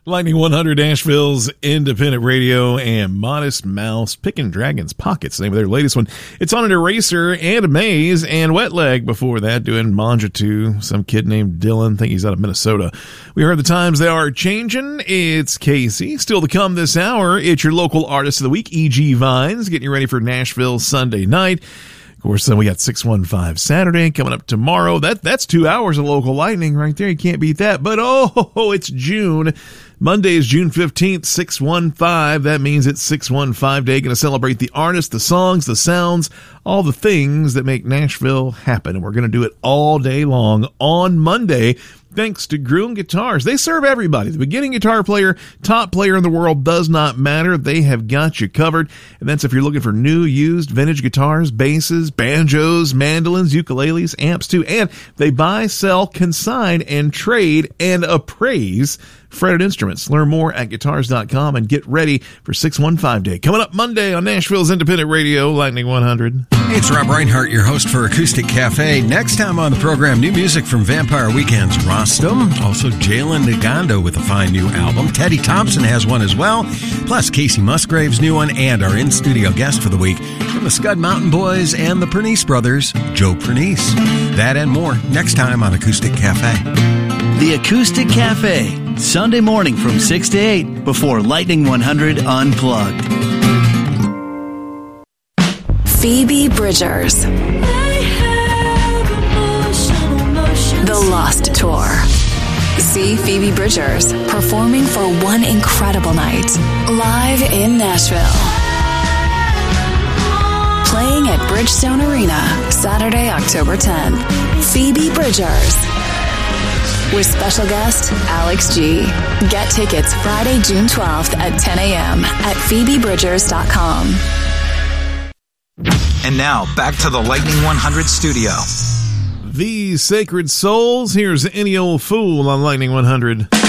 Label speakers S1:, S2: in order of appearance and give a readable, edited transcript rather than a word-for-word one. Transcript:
S1: Lightning 100, Nashville's independent radio, and Modest Mouse Picking Dragon's Pockets, the name of their latest one. It's on an Eraser and a Maze, and Wet Leg before that, doing Manja 2, some kid named Dylan, I think he's out of Minnesota. We heard the times they are changing. It's Casey. Still to come this hour, it's your local artist of the week, E.G. Vines, getting you ready for Nashville Sunday night. Of course, then we got 615 Saturday coming up tomorrow. That's 2 hours of local lightning right there. You can't beat that. But it's June. Monday is June 15th, 615. That means it's 615 Day. Going to celebrate the artists, the songs, the sounds, all the things that make Nashville happen. And we're going to do it all day long on Monday. Thanks to Gruen Guitars. They serve everybody. The beginning guitar player, top player in the world, does not matter. They have got you covered. And that's if you're looking for new, used, vintage guitars, basses, banjos, mandolins, ukuleles, amps too. And they buy, sell, consign, and trade and appraise fretted instruments. Learn more at guitars.com and get ready for 615 Day. Coming up Monday on Nashville's independent radio, Lightning 100.
S2: Hey, it's Rob Reinhardt, your host for Acoustic Cafe. Next time on the program, new music from Vampire Weekend's Rostam. Also, Jalen Nagando with a fine new album. Teddy Thompson has one as well. Plus, Casey Musgrave's new one and our in-studio guest for the week from the Scud Mountain Boys and the Pernice Brothers, Joe Pernice. That and more next time on Acoustic Cafe.
S3: The Acoustic Cafe, Sunday morning from 6 to 8 before Lightning 100 Unplugged.
S4: Phoebe Bridgers. The Lost Tour. See Phoebe Bridgers performing for one incredible night live in Nashville. Playing at Bridgestone Arena, Saturday, October 10th. Phoebe Bridgers. With special guest, Alex G. Get tickets Friday, June 12th at 10 a.m. at PhoebeBridgers.com.
S5: And now, back to the Lightning 100 studio.
S1: The Sacred Souls. Here's Any Old Fool on Lightning 100.